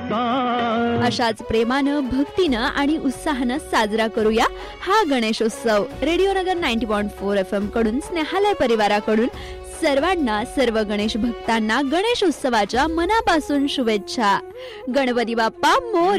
अशाच प्रेमानं, भक्तीनं आणि उत्साहानं साजरा करूया हा गणेशोत्सव. रेडिओ नगर 90.4 FM कडून, स्नेहालय परिवाराकडून सर्वांना, सर्व गणेश भक्तांना गणेशोत्सवाच्या मनापासून शुभेच्छा. गणपती बाप्पा मोरया.